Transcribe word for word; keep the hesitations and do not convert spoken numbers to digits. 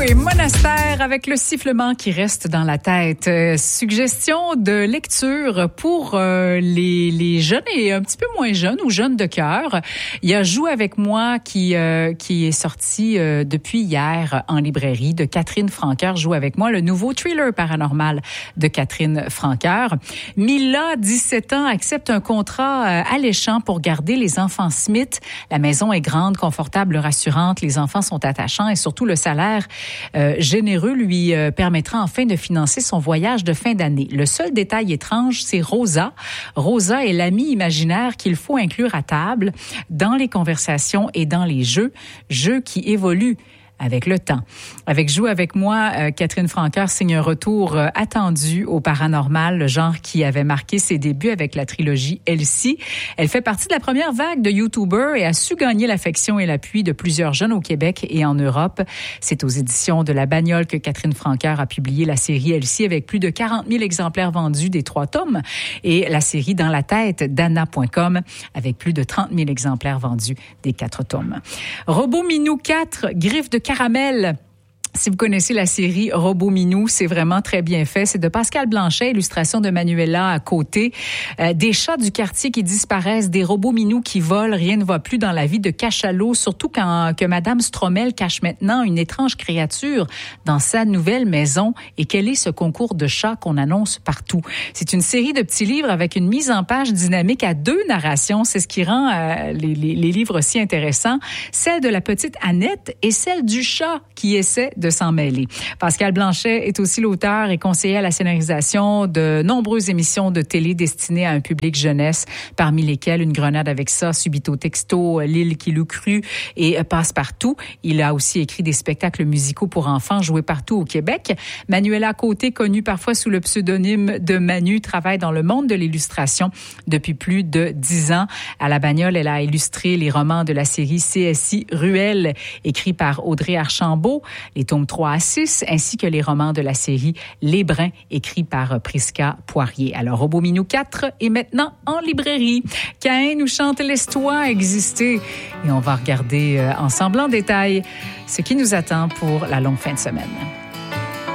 et Monastère avec le sifflement qui reste dans la tête. Euh, suggestion de lecture pour euh, les, les jeunes et un petit peu moins jeunes ou jeunes de cœur. Il y a Joue avec moi qui euh, qui est sorti euh, depuis hier en librairie de Catherine Francoeur. Joue avec moi, le nouveau thriller paranormal de Catherine Francoeur. Mila, dix-sept ans, accepte un contrat euh, alléchant pour garder les enfants Smith. La maison est grande, confortable, rassurante. Les enfants sont attachants et surtout le salaire euh, généreux lui euh, permettra enfin de financer son voyage de fin d'année. Le seul détail étrange, c'est Rosa. Rosa est l'amie imaginaire qu'il faut inclure à table dans les conversations et dans les jeux, jeux qui évoluent avec le temps. Avec Joue avec moi, euh, Catherine Francoeur signe un retour euh, attendu au paranormal, le genre qui avait marqué ses débuts avec la trilogie Elsie. Elle fait partie de la première vague de YouTubers et a su gagner l'affection et l'appui de plusieurs jeunes au Québec et en Europe. C'est aux éditions de La Bagnole que Catherine Francoeur a publié la série Elsie avec plus de quarante mille exemplaires vendus des trois tomes et la série Dans la tête d'Anna point com avec plus de trente mille exemplaires vendus des quatre tomes. Robot Minou quatre, Griffes de caramel. Si vous connaissez la série Robot Minou, c'est vraiment très bien fait. C'est de Pascal Blanchet, illustration de Manuela à côté. Euh, des chats du quartier qui disparaissent, des robots Minou qui volent. Rien ne va plus dans la vie de Cachalot, surtout quand que Madame Stromel cache maintenant une étrange créature dans sa nouvelle maison. Et quel est ce concours de chats qu'on annonce partout? C'est une série de petits livres avec une mise en page dynamique à deux narrations. C'est ce qui rend euh, les, les, les livres si intéressants. Celle de la petite Annette et celle du chat qui essaie de de s'en mêler. Pascal Blanchet est aussi l'auteur et conseiller à la scénarisation de nombreuses émissions de télé destinées à un public jeunesse, parmi lesquelles Une grenade avec ça, Subito Texto, L'île qui l'eût cru et Passe-Partout. Il a aussi écrit des spectacles musicaux pour enfants joués partout au Québec. Manuela Côté, connue parfois sous le pseudonyme de Manu, travaille dans le monde de l'illustration depuis plus de dix ans. À La Bagnole, elle a illustré les romans de la série C S I Ruelle, écrits par Audrey Archambault. Les tomes trois à six, ainsi que les romans de la série Les Brins, écrits par Prisca Poirier. Alors, Robot Minou quatre est maintenant en librairie. Caïn nous chante Laisse-toi exister. Et on va regarder euh, ensemble en détail ce qui nous attend pour la longue fin de semaine.